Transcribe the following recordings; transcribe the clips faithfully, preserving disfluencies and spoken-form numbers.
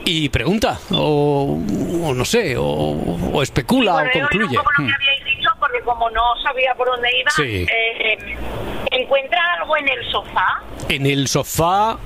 y pregunta, o, o no sé, o, o especula, bueno, o concluye. Un poco lo que habíais dicho, porque como no sabía por dónde iba, Sí. eh, ¿encuentra algo en el sofá? En el sofá,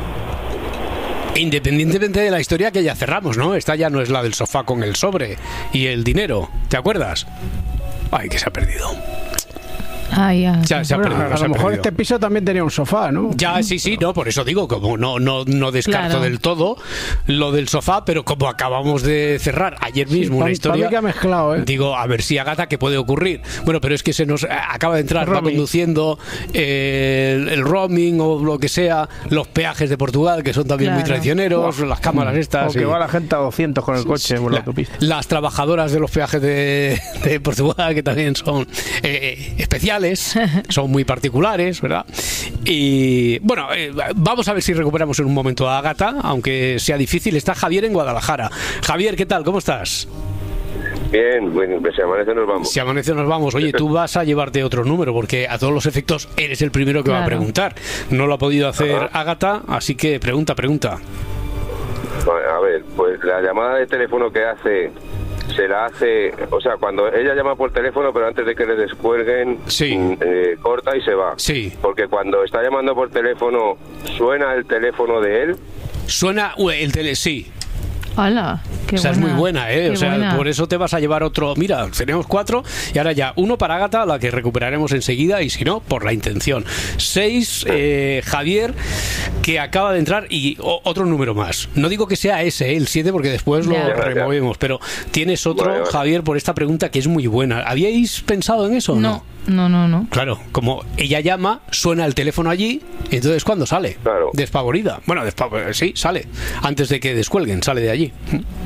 independientemente de la historia que ya cerramos, ¿no? Esta ya no es la del sofá con el sobre y el dinero, ¿te acuerdas? Ay, que se ha perdido. Ah, ya. Ya se ha Bueno, perdido, a se lo ha mejor perdido. este piso también tenía un sofá, ¿no? Ya, sí, sí, no, por eso digo, como no, no, no descarto Claro. del todo lo del sofá, pero como acabamos de cerrar ayer mismo Sí, una pa- historia, pa' mí que ha mezclado, ¿eh? digo, a ver si Agata, ¿qué puede ocurrir? Bueno, pero es que se nos acaba de entrar, va Roaming. conduciendo eh, el, el roaming o lo que sea, los peajes de Portugal, que son también muy Claro. traicioneros, las cámaras O estas. que y- va la gente a doscientos con el coche por la la- autopista. las trabajadoras de los peajes de, de Portugal, que también son eh, especiales, son muy particulares, ¿verdad? Y bueno, eh, vamos a ver si recuperamos en un momento a Agata, aunque sea difícil. Está Javier en Guadalajara. Javier, ¿qué tal? ¿Cómo estás? Bien, bueno, pues si amanece nos vamos. Si amanece nos vamos. Oye, tú vas a llevarte otro número, porque a todos los efectos eres el primero que va a Claro. preguntar. No lo ha podido hacer Ajá. Agata, así que pregunta, pregunta. Bueno, a ver, pues la llamada de teléfono que hace, se la hace, o sea, cuando ella llama por teléfono, pero antes de que le descuelguen, Sí. mm, eh, corta y se va. Sí. Porque cuando está llamando por teléfono, suena el teléfono de él. Suena uh, el tele, sí. Hola, qué O sea, buena. es muy buena, ¿eh? Qué O sea, buena. por eso te vas a llevar otro. Mira, tenemos cuatro y ahora ya uno para Ágata, la que recuperaremos enseguida, y si no, por la intención. Seis, eh, Javier, que acaba de entrar, y o- otro número más. No digo que sea ese, ¿eh? El siete, porque después Ya. lo Ya, ya. removemos, pero tienes otro, Vale, vale. Javier, por esta pregunta que es muy buena. ¿Habíais pensado en eso o No, no, no, no. Claro, como ella llama, suena el teléfono allí, y entonces ¿cuándo sale? Claro. Despavorida. Bueno, despav- sí, sale. Antes de que descuelguen, sale de allí.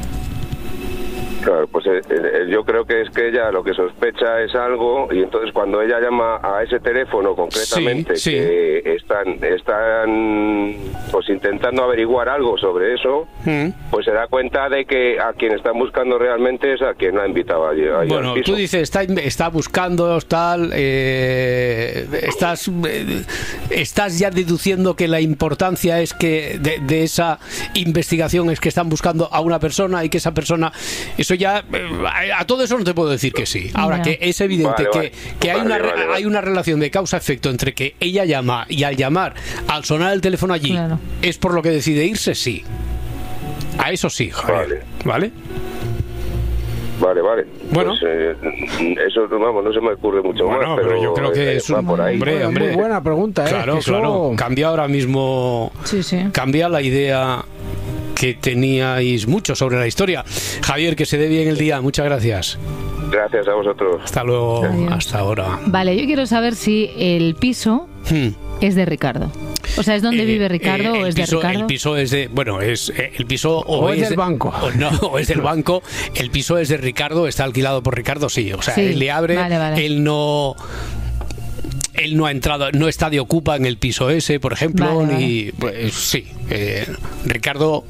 Claro, pues eh, eh, yo creo que es que ella lo que sospecha es algo, y entonces cuando ella llama a ese teléfono concretamente, Sí, sí. que están están pues intentando averiguar algo sobre eso, Mm. pues se da cuenta de que a quien están buscando realmente es a quien la ha invitado allí, allí Bueno, al piso. tú dices, está, está buscando, tal, eh, estás, eh, estás ya deduciendo que la importancia es que de, de esa investigación es que están buscando a una persona y que esa persona, eso ya, eh, a, a todo eso no te puedo decir que sí. Ahora Ya. que es evidente Vale, que, vale. que hay, Vale, una, re- vale, vale. hay una relación de causa-efecto entre que ella llama y al llamar, al sonar el teléfono allí, Claro. es por lo que decide irse, sí. A eso sí, Javier. ¿Vale? Vale, vale. Bueno. Pues, eh, eso, vamos, no se me ocurre mucho Bueno, más, pero yo creo que eh, es va un por ahí. hombre, Bueno, hombre. muy buena pregunta, ¿eh? Claro, Que eso- claro. Cambia ahora mismo. Sí, sí. Cambia la idea que teníais mucho sobre la historia. Javier, que se dé bien el día. Muchas gracias. Gracias a vosotros. Hasta luego. Adiós. Hasta ahora. Vale, yo quiero saber si el piso Hmm. es de Ricardo. O sea, ¿es donde Eh, vive Ricardo eh, o el es de piso, Ricardo? El piso es de, bueno, es eh, el piso o, O es del de- banco. o no, o es del banco. El piso es de Ricardo, está alquilado por Ricardo, sí. O sea, Sí, él le abre, vale, vale. él no, él no ha entrado, no está de ocupa en el piso ese, por ejemplo, Vale, ni, pues, sí. eh, Ricardo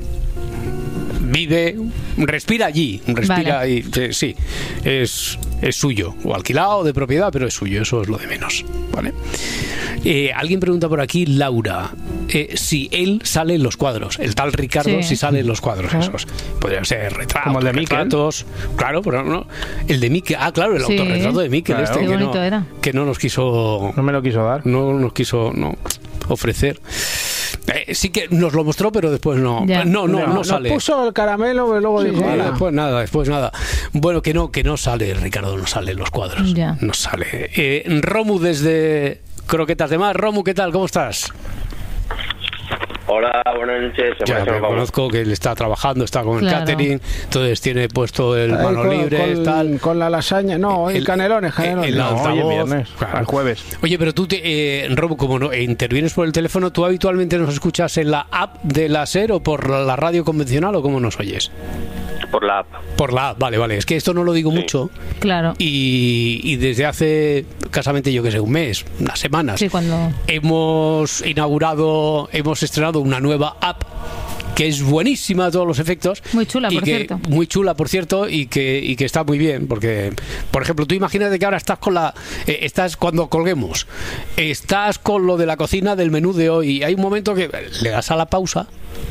vive, respira allí, respira Vale. y eh, sí, es, es suyo, o alquilado o de propiedad, pero es suyo, eso es lo de menos, ¿vale? Eh, alguien pregunta por aquí, Laura, eh, si él sale en los cuadros, el tal Ricardo, Sí. si sale en los cuadros Claro. esos. Podrían ser retratos, Como el de Miquel. retratos, claro, pero no. El de Miquel, ah, claro, el Sí. autorretrato de Miquel, Claro. este Qué que bonito no, era. que no nos quiso, No me lo quiso dar. no nos quiso, no ofrecer. Eh, sí que nos lo mostró, pero después no. Ya. No, no, no, nos sale. puso el caramelo que luego dice, Vale, "Ala". después nada, después nada. Bueno, que no, que no sale, Ricardo, no sale en los cuadros. Ya. No sale. Eh, Romu desde Croquetas de Mar. Romu, ¿qué tal? ¿Cómo estás? Hola, buenas noches. Se Ya me me hace un conozco que él está trabajando, está con el Claro. catering, entonces tiene puesto el Ahí mano con, libre, con- tal. con la lasaña, no, el, canelones, canelones. el No, altavoz, hoy es viernes, claro. al jueves. Oye, pero tú, te, eh, Robo, como no, eh, intervienes por el teléfono, ¿tú habitualmente nos escuchas en la app de la SER o por la radio convencional o cómo nos oyes? por la app. Por la app, vale, vale. Es que esto no lo digo Sí. mucho Claro. y, y desde hace casamente, yo que sé, un mes, unas semanas, Sí, cuando... hemos inaugurado, hemos estrenado una nueva app que es buenísima a todos los efectos. Muy chula, y por que- cierto. Muy chula, por cierto, y que, y que está muy bien, porque, por ejemplo, tú imagínate que ahora estás con la... eh, estás cuando colguemos, estás con lo de la cocina del menú de hoy, y hay un momento que le das a la pausa,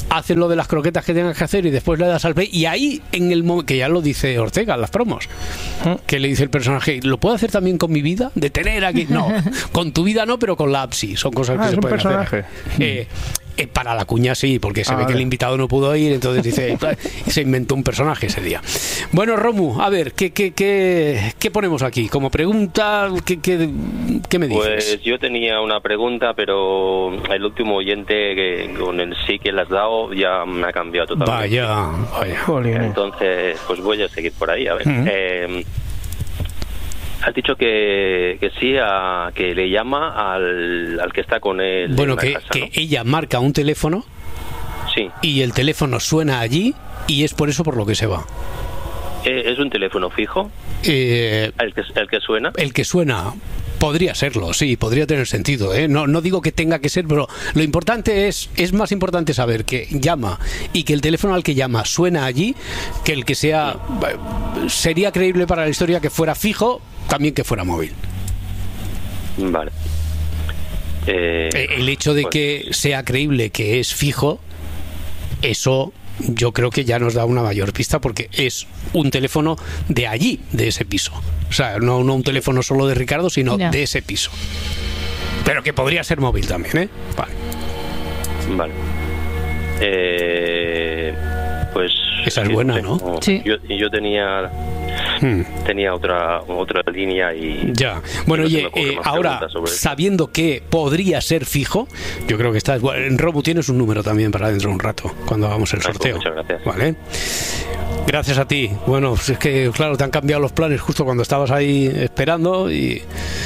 haces lo de las croquetas que tengas que hacer y después le das al play, y ahí en el momento, que ya lo dice Ortega en las promos, que le dice el personaje, ¿lo puedo hacer también con mi vida? De tener aquí, no, con tu vida no, pero con la app sí, son cosas que ah, se es un pueden personaje. hacer. Eh, Eh, para la cuña sí, porque se ah, ve vale. que el invitado no pudo ir, entonces dice, y se inventó un personaje ese día. Bueno, Romu, a ver, ¿qué, qué, qué, qué ponemos aquí? Como pregunta, ¿qué, qué, qué me dices? Pues yo tenía una pregunta, pero el último oyente que con el sí que le has dado ya me ha cambiado totalmente. Vaya, vaya. Jolín. Entonces, pues voy a seguir por ahí, a ver. Uh-huh. Eh, has dicho que, que sí, a, que le llama al, al que está con él. Bueno, en la que, casa, que ¿no? ella marca un teléfono Sí. y el teléfono suena allí y es por eso por lo que se va. Eh, ¿Es un teléfono fijo? Eh, ¿El que, el que suena? el que suena... Podría serlo, sí, podría tener sentido, ¿eh? No, no digo que tenga que ser, pero lo importante es, es más importante saber que llama y que el teléfono al que llama suena allí, que el que sea, sería creíble para la historia que fuera fijo, también que fuera móvil. Vale. Eh, El hecho de pues, que sea creíble que es fijo, eso yo creo que ya nos da una mayor pista, porque es un teléfono de allí, de ese piso. O sea, no, no un teléfono solo de Ricardo, sino Ya. de ese piso. Pero que podría ser móvil también, ¿eh? Vale. Vale. Eh, pues... Esa es sí, buena, tengo- ¿no? Sí. Yo, yo tenía... Hmm. tenía otra otra línea y... Ya. Bueno, y no se oye, me ocurren eh, más ahora, preguntas sobre eso. sabiendo que podría ser fijo, yo creo que estás... Bueno, en Robu tienes un número también para dentro de un rato, cuando hagamos el Ah, pues sorteo. muchas gracias. Vale. Gracias a ti. Bueno, pues es que, claro, te han cambiado los planes justo cuando estabas ahí esperando y...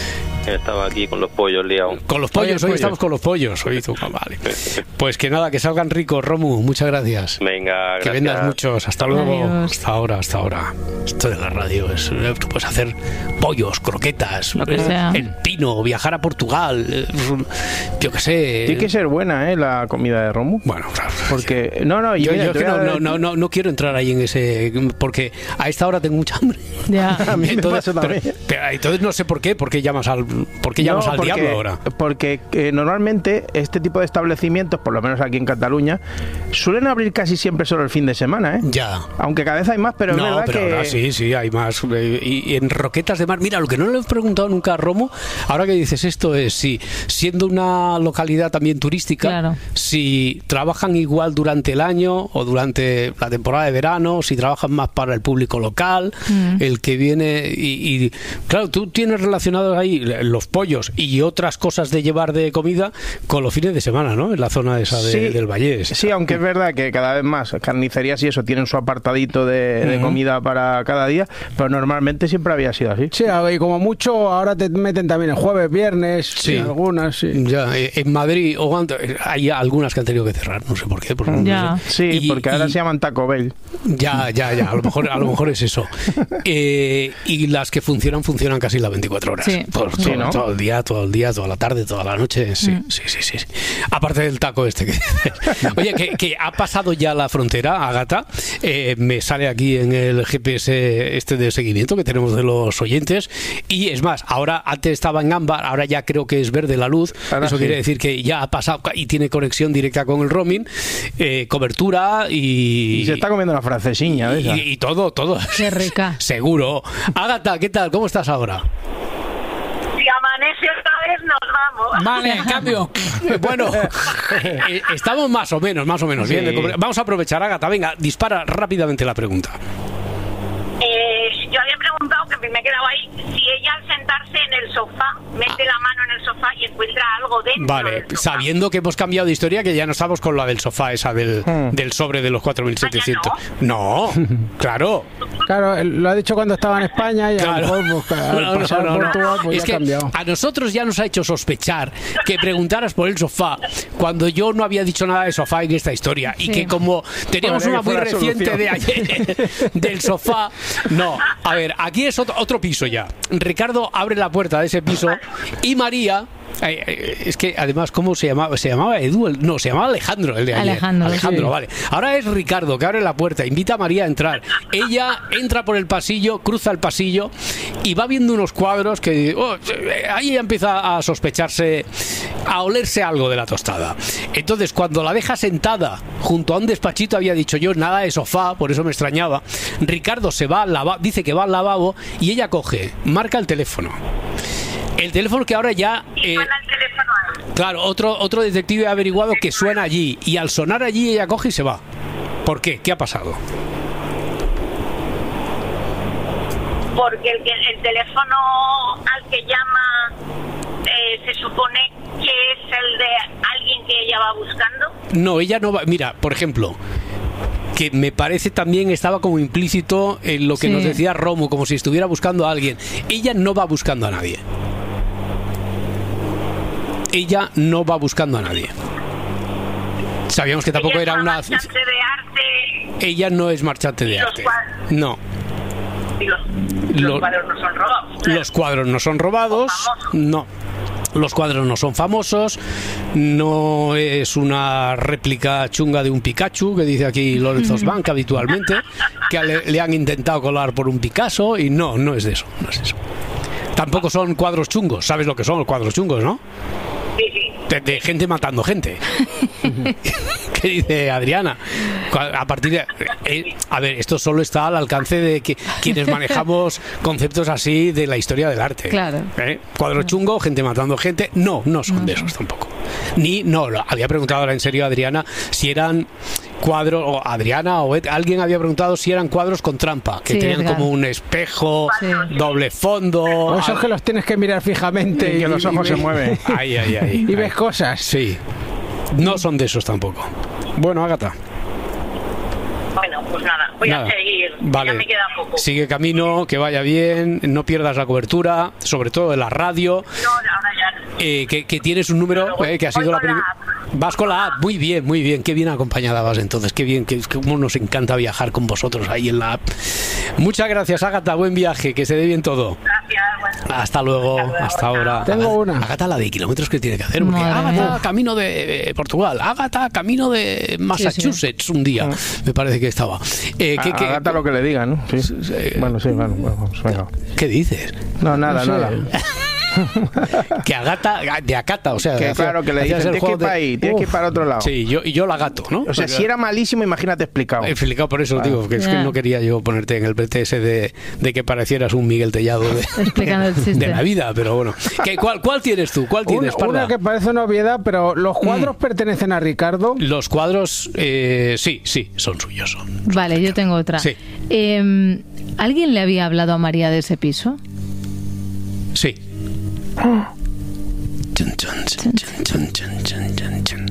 Estaba aquí con los pollos liados. Con los pollos, Oye, hoy pollos. estamos con los pollos. Hoy tú, vale. Pues que nada, que salgan ricos, Romu. Muchas gracias. Venga, Que gracias. vendas muchos. Hasta luego. Adiós. Hasta ahora, hasta ahora. Esto de la radio es. Tú puedes hacer pollos, croquetas, Lo que eh, sea. el pino, viajar a Portugal. eh, Yo qué sé. Tiene que ser buena, ¿eh? La comida de Romu. Bueno, claro. Porque, no, no, Yo, mira, yo te es que voy a no, dar- no, no, no, no quiero entrar ahí en ese. Porque a esta hora tengo mucha hambre. Ya. A mí me pasa pero- también. pero- entonces no sé por qué. ¿Por qué llamas al, por qué llamas No, al porque, diablo ahora? Porque eh, normalmente este tipo de establecimientos, por lo menos aquí en Cataluña, suelen abrir casi siempre solo el fin de semana, ¿eh? Ya. Aunque cada vez hay más, pero es No, verdad pero que... ahora sí, sí, hay más. eh, Y, y en Roquetas de Mar, mira, lo que no le he preguntado nunca a Romo, ahora que dices esto, es si, siendo una localidad también turística, Claro. si trabajan igual durante el año o durante la temporada de verano, si trabajan más para el público local, Mm. el que viene. Y, y, claro, tú tienes relacionados ahí los pollos y otras cosas de llevar de comida con los fines de semana, ¿no? En la zona esa de- Sí, del Valle. Sí, aunque es verdad que cada vez más carnicerías y eso tienen su apartadito de, de Ujú. comida para cada día, pero normalmente siempre había sido así. Sí, y como mucho ahora te meten también el jueves, viernes, Sí. sí, algunas, sí. Ya, eh, en Madrid o ant- hay algunas que han tenido que cerrar, no sé por qué. porque no Ya. sé. Sí, Y- porque ahora y- se llaman Taco Bell. Ya, ya, ya, a lo mejor, a lo mejor es eso. Eh, y las que funcionan, funcionan casi las veinticuatro horas. Sí. Por- Sí, todo, ¿no? todo el día, todo el día, toda la tarde, toda la noche. Sí, Mm. sí, sí, sí, sí. Aparte del taco este que dices. Oye, que, que ha pasado ya la frontera, Ágata. Eh, me sale aquí en el G P S este de seguimiento que tenemos de los oyentes. Y es más, ahora antes estaba en ámbar, ahora ya creo que es verde la luz. Ahora Eso sí. quiere decir que ya ha pasado y tiene conexión directa con el roaming, eh, cobertura y... Y se está comiendo una francesiña de esa. Y, y todo, todo. Qué rica. Seguro. Ágata, ¿qué tal? ¿Cómo estás ahora? Si amanece otra vez, nos vamos. Vale, en cambio. Bueno, eh, estamos más o menos, más o menos bien. Sí. Vamos a aprovechar, Ágata. Venga, dispara rápidamente la pregunta. Eh, yo había preguntado, que me he quedado ahí, si ella al sentarse en el sofá, mete la mano en el sofá y encuentra algo dentro Vale, del sofá. sabiendo que hemos cambiado de historia, que ya no estamos con la del sofá, esa del, Hmm. del sobre de los cuatro mil setecientos. No, claro. Claro, él lo ha dicho cuando estaba en España y a Claro. lo mejor, pues, al No, no, pasar no, por no. Portugal, pues Es ya que ha cambiado. a nosotros ya nos ha hecho sospechar que preguntaras por el sofá cuando yo no había dicho nada de sofá en esta historia y Sí. que como teníamos Podría una que muy fuera reciente solución. de ayer del sofá. No, a ver, aquí es otro, otro piso ya. Ricardo abre la puerta de ese piso y María... eh, eh, es que además, ¿cómo se llamaba? ¿Se llamaba Edu? El- no, se llamaba Alejandro el de ayer. Alejandro, Alejandro, sí. vale. Ahora es Ricardo que abre la puerta, invita a María a entrar. Ella entra por el pasillo, cruza el pasillo y va viendo unos cuadros que oh, ahí ya empieza a sospecharse a olerse algo de la tostada. Entonces, cuando la deja sentada junto a un despachito, había dicho yo nada de sofá, por eso me extrañaba. Ricardo se va al lavabo, dice que va al lavabo y ella coge, marca el teléfono. El teléfono que ahora ya... Y suena el teléfono ahí. Claro, otro, otro detective ha averiguado que suena allí y al sonar allí ella coge y se va. ¿Por qué? ¿Qué ha pasado? Porque el, que- el teléfono al que llama eh, se supone que es el de alguien que ella va buscando. No, ella no va... Mira, por ejemplo, que me parece también estaba como implícito en lo que Sí. nos decía Romo, como si estuviera buscando a alguien. Ella no va buscando a nadie. Ella no va buscando a nadie. Sabíamos que tampoco Ella era es una... marchante de arte Ella no es marchante de Y los arte. cuadros. No. y los, los Lo- cuadros no son robados. claro. Los cuadros no son robados. O famosos. No. Los cuadros no son famosos. No es una réplica chunga de un Pikachu, que dice aquí Lorenzo Bank habitualmente, que le, le han intentado colar por un Picasso. Y no, no es de eso. No es eso. Tampoco son cuadros chungos. ¿Sabes lo que son los cuadros chungos, no? Sí, sí. De, de gente matando gente. ¿Qué dice Adriana? Cua- A partir de... eh, a ver, esto solo está al alcance de que quienes manejamos conceptos así de la historia del arte. Claro. ¿Eh? Cuadro chungo, gente matando gente. No, no son de esos tampoco. Ni, no, lo- había preguntado ahora en serio a Adriana si eran cuadros, o Adriana o Ed, alguien había preguntado si eran cuadros con trampa, que Sí, tenían Edgar. como un espejo, Sí. doble fondo. O esos al- que los tienes que mirar fijamente Y que los ojos se ves- mueven. Ahí, ahí, ahí. y ahí. ves cosas. Sí. No son de esos tampoco. Bueno, Ágata. Bueno, pues nada, voy Nada. a seguir. Vale. Ya me queda poco. Sigue camino, que vaya bien, no pierdas la cobertura, sobre todo de la radio, No, ahora ya. eh, que, que tienes un número eh, que ha sido Voy la con la primera. app. Vas con la app, muy bien, muy bien, qué bien acompañada vas entonces, qué bien, que cómo nos encanta viajar con vosotros ahí en la app. Muchas gracias, Ágata, buen viaje, que se dé bien todo. Gracias. Bueno. Hasta luego, Hasta luego, hasta ahora. Tengo Ágata- una. Ágata la de kilómetros que tiene que hacer, porque Madre Ágata mía. camino de eh, Portugal, Ágata camino de Massachusetts un día, me parece que estaba. Eh, A, que- que- Agata lo que le digan, ¿no? Sí. sí. Bueno, sí, bueno, vamos, venga. ¿Qué dices? No, nada, No sé. nada. Que agata, de acata, o sea, Que hacía- claro, que le hacías dicen, el tienes que juego ir para de- ahí, tienes que ir Uf. para otro lado. Sí, yo, y yo la gato, ¿no? O sea, si era malísimo, imagínate explicado. He explicado por eso, digo, que es que Ya. no quería yo ponerte en el pretexto de, de que parecieras un Miguel Tellado de, Explicando el chiste. de la vida, pero bueno. ¿Qué, cuál, ¿Cuál tienes tú? ¿Cuál Una, tienes, Parda? una que parece una obviedad, pero ¿los cuadros pertenecen a Ricardo? Los cuadros, eh, sí, sí, son suyos. Son. Vale, yo tengo otra. Sí. Eh, ¿Alguien le había hablado a María de ese piso? Sí. Chun, chun, chun, chun, chun, chun, chun, chun.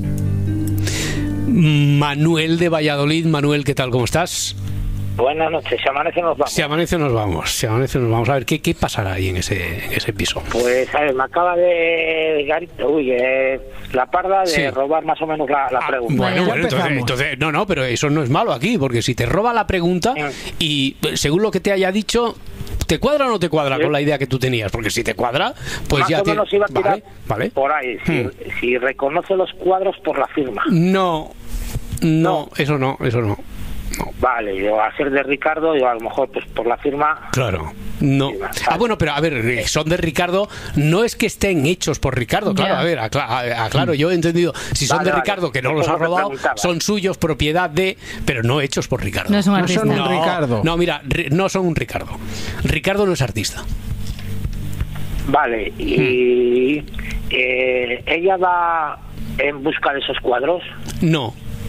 Manuel de Valladolid. Manuel, ¿qué tal? ¿Cómo estás? Buenas noches, si amanece nos vamos. Si amanece nos vamos, si amanece nos vamos. A ver, ¿qué, qué pasará ahí en ese, en ese piso? Pues, a ver, me acaba de... Uy, eh, la parda de Sí. robar más o menos la, la Ah, pregunta. bueno, Ya bueno, entonces, empezamos. entonces- no, no, pero eso no es malo aquí, porque si te roba la pregunta y eh, según lo que te haya dicho, ¿te cuadra o no te cuadra Sí. con la idea que tú tenías? Porque si te cuadra, pues más ya o te... menos iba a tirar Vale, vale. por ahí. Si, Hmm. si reconoce los cuadros por la firma. No, no, eso no, eso no. No, Vale, yo a ser de Ricardo, yo a lo mejor pues por la firma... claro, no. Sí, vale. Ah, bueno, pero a ver, eh, son de Ricardo, no es que estén hechos por Ricardo, claro, Ya. a ver, acla- a- aclaro, yo he entendido, si son Vale, de vale. Ricardo, que no Eso los es ha lo que robado, preguntaba. son suyos, propiedad de, pero no hechos por Ricardo. No es un No artista. son un No, Ricardo. No, mira, ri- no son un Ricardo. Ricardo no es artista. Vale, y eh, ella va en busca de esos cuadros. No,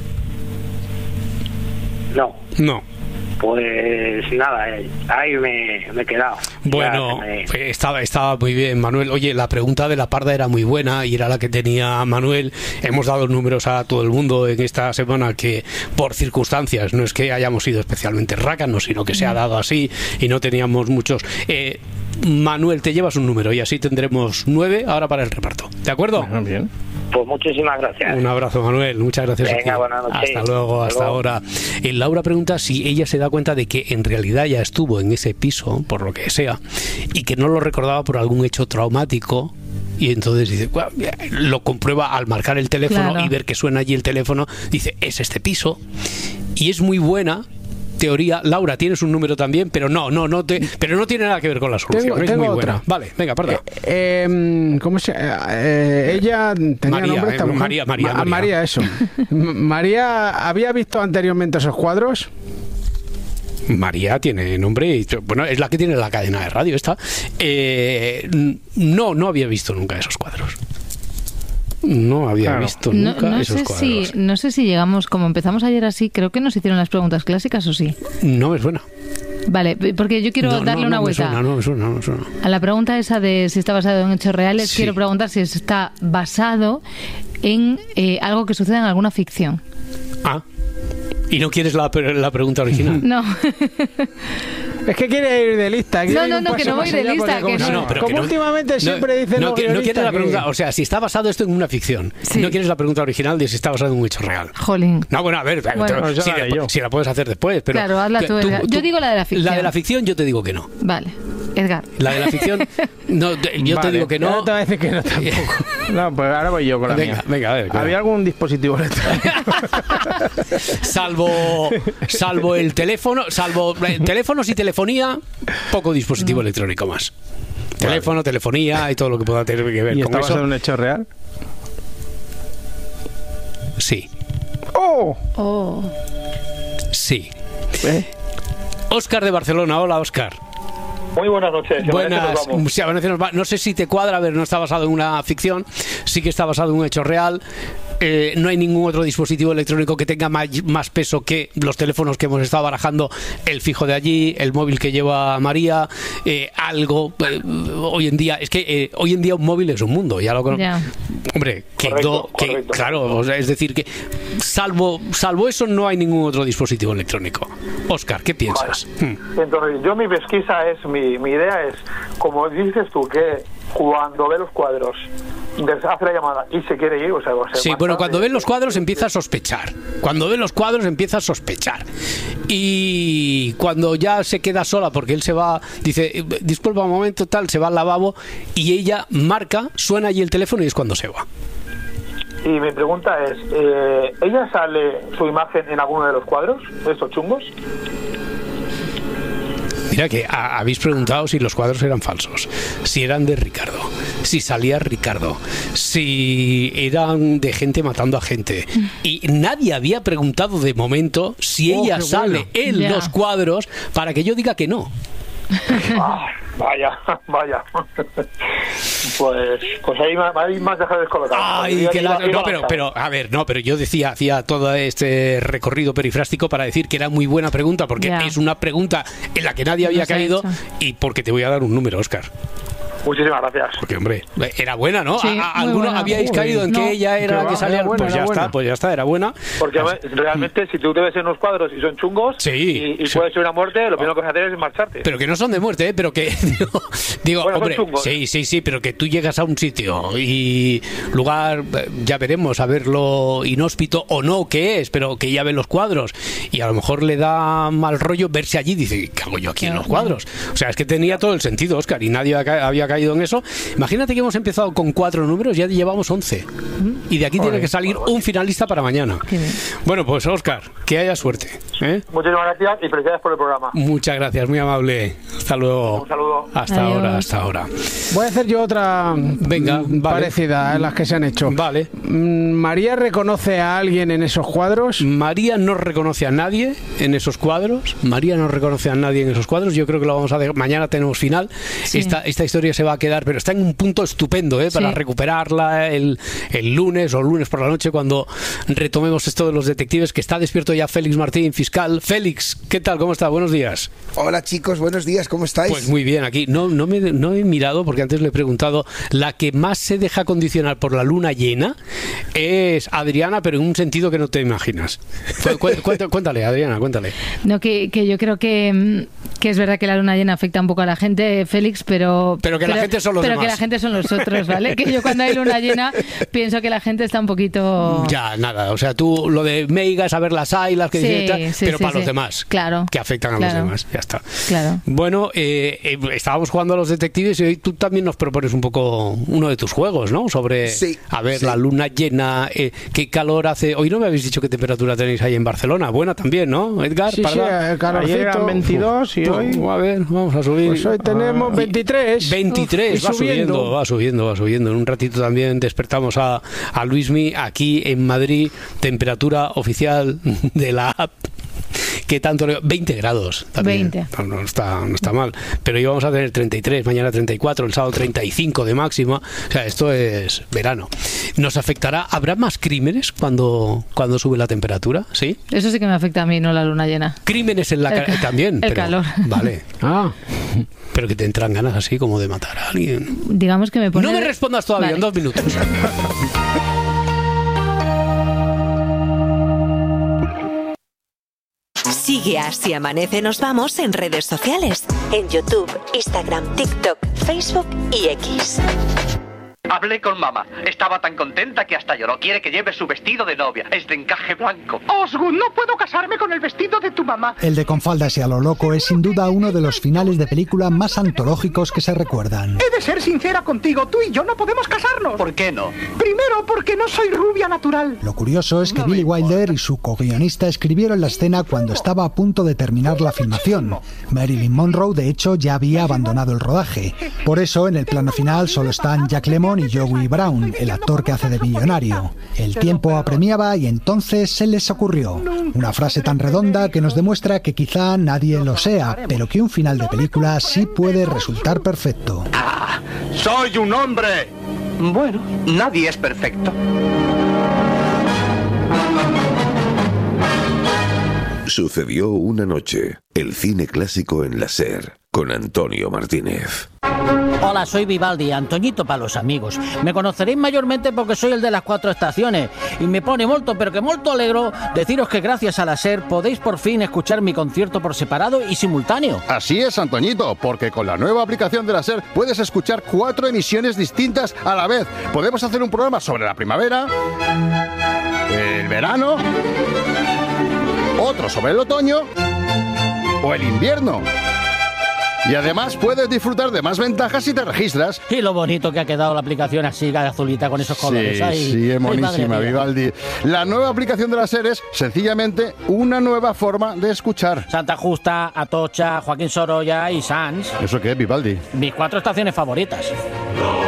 No, no. pues nada, eh, ahí me, me he quedado. Bueno, Ya, eh, eh, estaba, estaba muy bien, Manuel. Oye, la pregunta de la parda era muy buena y era la que tenía Manuel. Hemos dado números a todo el mundo en esta semana que, por circunstancias, no es que hayamos sido especialmente rácanos, sino que se ha dado así y no teníamos muchos. Eh, Manuel, te llevas un número y así tendremos nueve ahora para el reparto. ¿De acuerdo? Bueno, bien. Pues muchísimas gracias. Un abrazo, Manuel. Muchas gracias. a Venga, ti. buenas noches. Hasta luego, Hasta hasta luego. ahora. Eh, Laura pregunta si ella se da cuenta de que en realidad ya estuvo en ese piso, por lo que sea, y que no lo recordaba por algún hecho traumático. Y entonces dice, "Guau", lo comprueba al marcar el teléfono Claro. y ver que suena allí el teléfono. Dice, es este piso. Y es muy buena teoría. Laura, tienes un número también, pero no, no, no te, pero no tiene nada que ver con la solución. Tengo, es tengo muy otra. buena. Vale, venga, perdón. Eh, eh, ¿Cómo se eh, ella tenía María, nombre esta eh, mujer? María, María, Ma- María. María, eso. M- María, ¿había visto anteriormente esos cuadros? María tiene nombre y, bueno, es la que tiene la cadena de radio esta. Eh, no, no había visto nunca esos cuadros. No había Claro. visto No, nunca no esos sé cuadros. si, no sé si llegamos, como empezamos ayer así, creo que nos hicieron las preguntas clásicas o sí. No me suena. Vale, porque yo quiero No, no, darle no una me vuelta. suena, no me suena, no me suena. A la pregunta esa de si está basado en hechos reales, Sí. quiero preguntar si está basado en eh, algo que suceda en alguna ficción. Ah. ¿Y no quieres la, la pregunta original? No. Es que quiere ir de lista. quiere No, ir no, un no, paso que no más voy de allá, lista, porque como que si- no. No, pero como que no- últimamente no- siempre dicen no, los que- no guionistas quieres la que- pregunta, o sea, si está basado esto en una ficción, Sí. no quieres la pregunta original de si está basado en un hecho real. Jolín. No, bueno, a ver, Bueno. te- Pues ya si, la haré la- yo. si la puedes hacer después, pero Claro, hazla que tú, Edgar. Yo digo la de la ficción. La de la ficción yo te digo que no. Vale. Edgar. La de la ficción, no, te- yo te Vale, digo que Ya no. no te voy a decir que no tampoco. No, pues ahora voy yo con la Venga, mía. venga, a ver, venga. ¿Había algún dispositivo electrónico? salvo salvo el teléfono, salvo eh, teléfonos y telefonía, poco dispositivo electrónico más. Teléfono, telefonía y todo lo que pueda tener que ver ¿Y con está basado eso. en un hecho real? Sí, ¡Oh! Oh. sí. ¿Eh? Óscar de Barcelona, hola Óscar. Muy buenas noches. Si amanece, Buenas, nos vamos. sí, amanece, nos va- no sé si te cuadra, a ver, no está basado en una ficción, sí que está basado en un hecho real. Eh, no hay ningún otro dispositivo electrónico que tenga may- más peso que los teléfonos que hemos estado barajando, el fijo de allí, el móvil que lleva María, eh, algo. Eh, hoy en día, es que eh, hoy en día un móvil es un mundo, ya lo conozco. Ya. Hombre, que, Correcto, do- que- correcto. claro, o sea, es decir, que salvo, salvo eso, no hay ningún otro dispositivo electrónico. Óscar, ¿qué piensas? Hmm. Entonces, yo mi pesquisa es, mi, mi idea es, como dices tú, que cuando ve los cuadros, des- hace la llamada y se quiere ir, o sea, o sea, Sí, más bueno, tarde, cuando ven los cuadros empieza a sospechar. Cuando ve los cuadros empieza a sospechar. Y cuando ya se queda sola, porque él se va, dice, disculpa un momento, tal, se va al lavabo y ella marca, suena allí el teléfono y es cuando se va. Y mi pregunta es, eh, ¿ella sale su imagen en alguno de los cuadros, de estos chungos? Mira que a- habéis preguntado si los cuadros eran falsos, si eran de Ricardo, si salía Ricardo, si eran de gente matando a gente. Y nadie había preguntado de momento si Oh, ella qué sale bueno. en Ya. los cuadros para que yo diga que no. Ah, vaya, vaya. Pues, pues ahí, me- ahí me has dejado descolocado. Ay, Iba- que la- iba- iba no, pero, avanzado. pero, a ver, no, pero yo decía, hacía todo este recorrido perifrástico para decir que era muy buena pregunta, porque Ya. es una pregunta en la que nadie había Nos ha caído hecho. y porque te voy a dar un número, Óscar. Muchísimas gracias. Porque, hombre, era buena, ¿no? Sí, ¿A- a- muy ¿Alguno buena. habíais Uy, caído en no. que ella era Que la que va, salía? era buena, Pues ya era está, buena. pues ya está, era buena. Porque además, realmente, si tú te ves en unos cuadros y son chungos Sí, y, y sí. puede ser una muerte, lo primero que vas a hacer es marcharte. Pero que no son de muerte, ¿eh? Pero que, digo, digo, Bueno, son hombre, chungos. sí, sí, sí, pero que tú llegas a un sitio y lugar, eh, ya veremos, a ver lo inhóspito o no que es, pero que ya ve los cuadros y a lo mejor le da mal rollo verse allí y dice, ¿qué hago yo aquí en los cuadros? O sea, es que tenía todo el sentido, Óscar, y nadie había ca- había caído en eso. Imagínate que hemos empezado con cuatro números, ya llevamos once. Y de aquí tiene que salir un finalista para mañana. Qué bien. Bueno, pues Óscar, que haya suerte. ¿eh? Muchísimas gracias y felicidades por el programa. Muchas gracias, muy amable. Hasta luego. Un saludo. Hasta Adiós. ahora, hasta ahora. Voy a hacer yo otra Venga, mm, vale. parecida a las que se han hecho. Vale. Mm, ¿María reconoce a alguien en esos cuadros? María no reconoce a nadie en esos cuadros. María no reconoce a nadie en esos cuadros. Yo creo que lo vamos a dejar. Mañana tenemos final. Sí. Esta, esta historia se va a quedar, pero está en un punto estupendo, ¿eh? Para Sí. recuperarla el, el lunes o lunes por la noche cuando retomemos esto de los detectives, que está despierto ya Félix Martín, fiscal. Félix, ¿qué tal? ¿Cómo está? Buenos días. Hola chicos, buenos días, ¿cómo estáis? Pues muy bien, aquí no, no, me, no he mirado porque antes le he preguntado. La que más se deja condicionar por la luna llena es Adriana, pero en un sentido que no te imaginas. Cu- cu- cuéntale, Cuéntale, Adriana, cuéntale. No, que, que yo creo que, mm, Que es verdad que la luna llena afecta un poco a la gente, Félix, pero... Pero que pero, la gente son los Pero demás. que la gente son los otros, ¿vale? Que yo cuando hay luna llena pienso que la gente está un poquito... Ya, nada. O sea, tú lo de Meigas, a ver las ailas, que Sí, dices, tal, sí, pero sí, para sí. los demás. Claro. Que afectan a claro. los demás. Ya está. Claro. Bueno, eh, eh, estábamos jugando a los detectives y hoy tú también nos propones un poco uno de tus juegos, ¿no? Sobre, Sí, a ver, sí. la luna llena, eh, qué calor hace. Hoy no me habéis dicho qué temperatura tenéis ahí en Barcelona. Buena también, ¿no, Edgar? Sí, sí, ¿Para? el calorcito. Ayer eran veintidós y Uf, hoy... a ver, vamos a subir. Pues hoy tenemos Ah, veintitrés. veintitrés, Uf, va y subiendo. va subiendo, va subiendo. En un ratito también despertamos a, a Luismi aquí en Madrid, temperatura oficial de la app. ¿Qué tanto? le- veinte grados. También. veinte. No, no está, no está mal. Pero hoy vamos a tener treinta y tres, mañana treinta y cuatro, el sábado treinta y cinco de máxima. O sea, esto es verano. ¿Nos afectará? ¿Habrá más crímenes cuando, cuando sube la temperatura? ¿Sí? Eso sí que me afecta a mí, no la luna llena. Crímenes en la El ca- ca- también. el pero- calor. Vale. Ah, Pero que te entran ganas así como de matar a alguien. Digamos que me pone... No me respondas todavía, Vale. en dos minutos. Sigue a Si Amanece Nos Vamos en redes sociales. En YouTube, Instagram, TikTok, Facebook y X. Hablé con mamá. Estaba tan contenta que hasta lloró. Quiere que lleve su vestido de novia. Es de encaje blanco. Osgood, no puedo casarme con el vestido de tu mamá. El de Con faldas y a lo loco es sin duda uno de los finales de película más antológicos que se recuerdan. He de ser sincera contigo. Tú y yo no podemos casarnos. ¿Por qué no? Primero, porque no soy rubia natural. Lo curioso es que Billy Wilder y su co-guionista escribieron la escena cuando estaba a punto de terminar la filmación. Marilyn Monroe, de hecho, ya había abandonado el rodaje. Por eso, en el plano final solo están Jack Lemmon y Joey Brown, el actor que hace de millonario. El tiempo apremiaba y entonces se les ocurrió una frase tan redonda que nos demuestra que quizá nadie lo sea, pero que un final de película sí puede resultar perfecto. ¡Ah! ¡Soy un hombre! Bueno, nadie es perfecto. Sucedió una noche. El cine clásico en la SER, con Antonio Martínez. Hola, soy Vivaldi, Antoñito para los amigos. Me conoceréis mayormente porque soy el de las cuatro estaciones y me pone molto, pero que molto alegro deciros que gracias a la SER podéis por fin escuchar mi concierto por separado y simultáneo. Así es, Antoñito, porque con la nueva aplicación de la SER puedes escuchar cuatro emisiones distintas a la vez. Podemos hacer un programa sobre la primavera, el verano, otro sobre el otoño o el invierno. Y además puedes disfrutar de más ventajas si te registras. Y lo bonito que ha quedado la aplicación así, azulita, con esos colores. Sí, Ay, sí, es ay, madre monísima, mía. Vivaldi. La nueva aplicación de la SER es sencillamente una nueva forma de escuchar. Santa Justa, Atocha, Joaquín Sorolla y Sanz. ¿Eso qué es, Vivaldi? Mis cuatro estaciones favoritas.